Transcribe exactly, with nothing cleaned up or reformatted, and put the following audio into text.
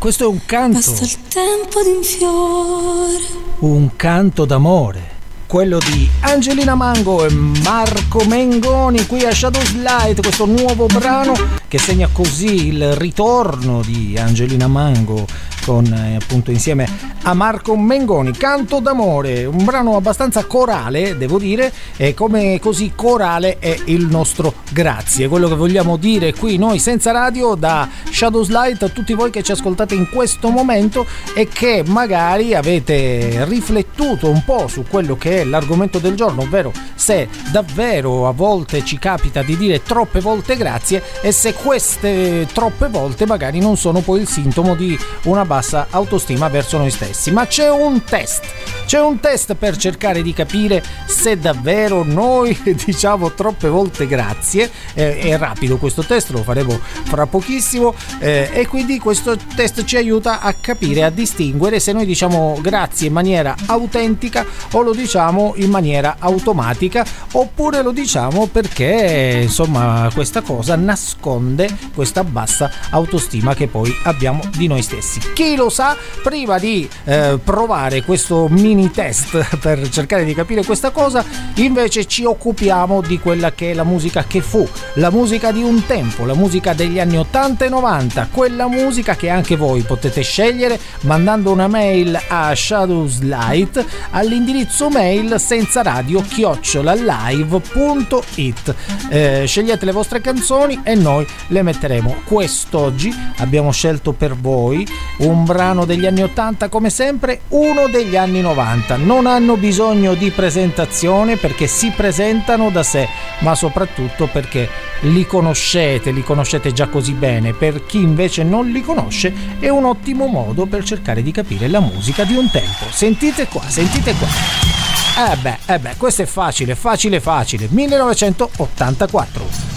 questo è un canto. Basta il tempo di un fiore. Un canto d'amore. Quello di Angelina Mango e Marco Mengoni qui a Shadows Light, questo nuovo brano che segna così il ritorno di Angelina Mango con eh, appunto insieme a Marco Mengoni. Canto d'amore, un brano abbastanza corale, devo dire, e come così corale è il nostro grazie. Quello che vogliamo dire qui noi senza radio da Shadows Light a tutti voi che ci ascoltate in questo momento e che magari avete riflettuto un po' su quello che è l'argomento del giorno, ovvero se davvero a volte ci capita di dire troppe volte grazie e se queste troppe volte magari non sono poi il sintomo di una bassa autostima verso noi stessi. Ma c'è un test, c'è un test per cercare di capire se davvero noi diciamo troppe volte grazie. Eh, è rapido questo test, lo faremo fra pochissimo, eh, e quindi questo test ci aiuta a capire, a distinguere se noi diciamo grazie in maniera autentica o lo diciamo in maniera automatica, oppure lo diciamo perché insomma questa cosa nasconde questa bassa autostima che poi abbiamo di noi stessi. Chi lo sa? Prima di eh, provare questo mini test per cercare di capire questa cosa, invece ci occupiamo di quella che è la musica che fu, la musica di un tempo, la musica degli anni ottanta e novanta, quella musica che anche voi potete scegliere mandando una mail a Shadows Light all'indirizzo mail senza radio chiocciola live punto it. Eh, scegliete le vostre canzoni e noi le metteremo. Quest'oggi abbiamo scelto per voi un brano degli anni ottanta, come sempre uno degli anni novanta. Non hanno bisogno di presentazione perché si presentano da sé, ma soprattutto perché li conoscete, li conoscete già così bene. Per chi invece non li conosce è un ottimo modo per cercare di capire la musica di un tempo. Sentite qua, sentite qua. Eh beh, eh beh, questo è facile, facile, facile. millenovecentottantaquattro.